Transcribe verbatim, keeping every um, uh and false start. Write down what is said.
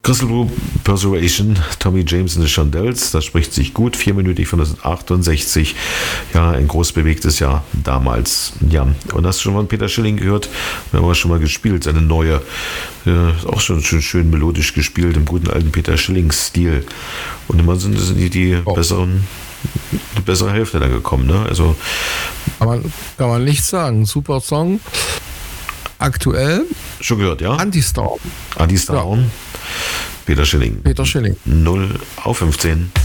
Crystal Blue Persuasion, Tommy James and the Shondells, das spricht sich gut, vierminütig von neunzehnhundertachtundsechzig, ja, ein groß bewegtes Jahr damals, ja. Und hast du schon mal Peter Schilling gehört? Wir haben schon mal gespielt, seine neue, äh, auch schon schön, schön melodisch gespielt, im guten alten Peter Schilling-Stil. Und immer sind, sind die, die oh. besseren, die bessere Hälfte dann gekommen, ne? Also kann man, kann man nicht sagen, super Song. Aktuell? Schon gehört, ja? Anti-Storm. Anti-Storm. Ja. Peter Schilling. Peter Schilling. null auf fünfzehn.